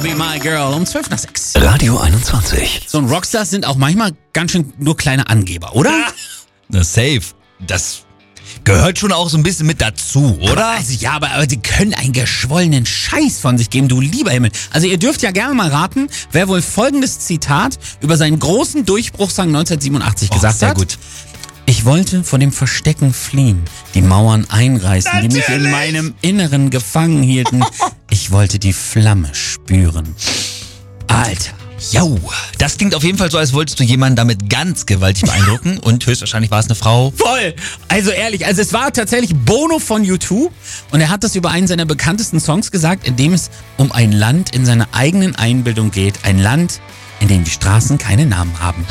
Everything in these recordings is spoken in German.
Be My Girl um 12:06. Radio 21. So, und Rockstars sind auch manchmal ganz schön nur kleine Angeber, oder? Na, safe. Das gehört schon auch so ein bisschen mit dazu, oder? Aber die können einen geschwollenen Scheiß von sich geben, du lieber Himmel. Also ihr dürft ja gerne mal raten, wer wohl folgendes Zitat über seinen großen Durchbruchssong 1987 gesagt sehr hat. gut. Ich wollte vor dem Verstecken fliehen, die Mauern einreißen, die mich in meinem Inneren gefangen hielten. Ich wollte die Flamme spüren. Alter. Jo, das klingt auf jeden Fall so, als wolltest du jemanden damit ganz gewaltig beeindrucken und höchstwahrscheinlich war es eine Frau. Voll! Also ehrlich, es war tatsächlich Bono von U2 und er hat das über einen seiner bekanntesten Songs gesagt, in dem es um ein Land in seiner eigenen Einbildung geht. Ein Land, in dem die Straßen keine Namen haben.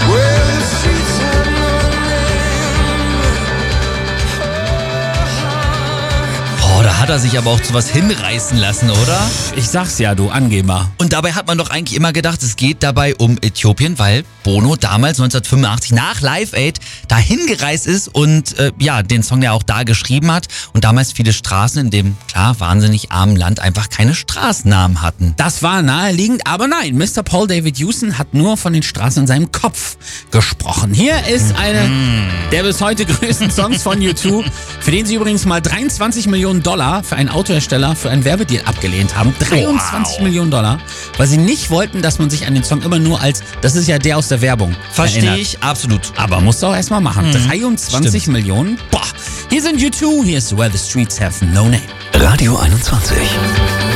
Da hat er sich aber auch zu was hinreißen lassen, oder? Ich sag's ja, du Angeber. Und dabei hat man doch eigentlich immer gedacht, es geht dabei um Äthiopien, weil Bono damals 1985 nach Live Aid dahin gereist ist und den Song ja auch da geschrieben hat und damals viele Straßen in dem, klar, wahnsinnig armen Land einfach keine Straßennamen hatten. Das war naheliegend, aber nein, Mr. Paul David Hewson hat nur von den Straßen in seinem Kopf gesprochen. Hier ist einer der bis heute größten Songs von U2, für den sie übrigens mal 23 Millionen Dollar für einen Autohersteller für einen Werbedeal abgelehnt haben. 23 Millionen Dollar, weil sie nicht wollten, dass man sich an den Song immer nur als, das ist ja der aus der Werbung, Verstehe erinnert. ich, absolut. Aber musst du auch erstmal machen. 23 Stimmt. Millionen? Boah. Hier sind U2, hier ist Where the Streets Have No Name. Radio 21.